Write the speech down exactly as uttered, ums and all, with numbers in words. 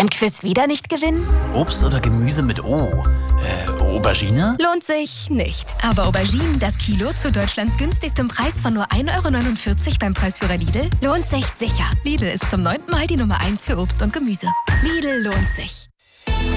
Im Quiz wieder nicht gewinnen? Obst oder Gemüse mit O? Äh, Aubergine? Lohnt sich nicht. Aber Auberginen, das Kilo zu Deutschlands günstigstem Preis von nur ein Euro neunundvierzig beim Preisführer Lidl, lohnt sich sicher. Lidl ist zum neunten Mal die Nummer eins für Obst und Gemüse. Lidl lohnt sich.